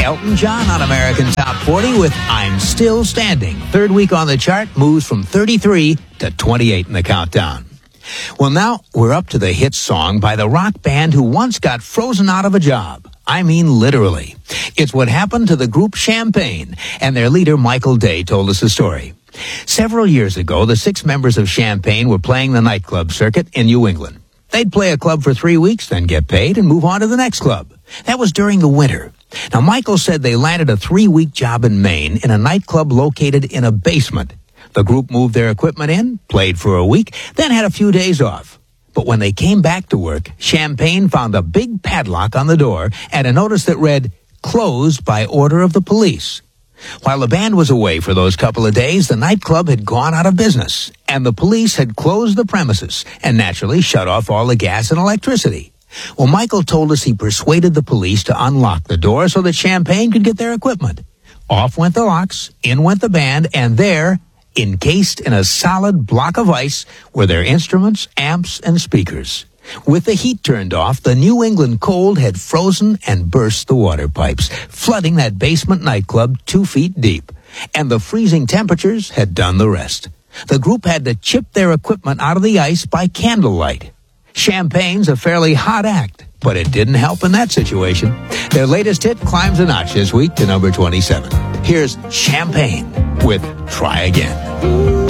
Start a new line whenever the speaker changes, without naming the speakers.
Elton John on American Top 40 with I'm Still Standing. Third week on the chart, moves from 33 to 28 in the countdown. Well, now we're up to the hit song by the rock band who once got frozen out of a job. I mean, literally. It's what happened to the group Champaign, and their leader, Michael Day, told us the story. Several years ago, the 6 members of Champaign were playing the nightclub circuit in New England. They'd play a club for 3 weeks, then get paid and move on to the next club. That was during the winter. Now, Michael said they landed a 3-week job in Maine in a nightclub located in a basement. The group moved their equipment in, played for a week, then had a few days off. But when they came back to work, Champaign found a big padlock on the door and a notice that read, "Closed by order of the police." While the band was away for those couple of days, the nightclub had gone out of business, and the police had closed the premises and naturally shut off all the gas and electricity. Well, Michael told us he persuaded the police to unlock the door so that Champaign could get their equipment. Off went the locks, in went the band, and there, encased in a solid block of ice, were their instruments, amps, and speakers. With the heat turned off, the New England cold had frozen and burst the water pipes, flooding that basement nightclub 2 feet deep. And the freezing temperatures had done the rest. The group had to chip their equipment out of the ice by candlelight. Champaign's a fairly hot act, but it didn't help in that situation. Their latest hit climbs a notch this week to number 27. Here's Champaign with Try Again.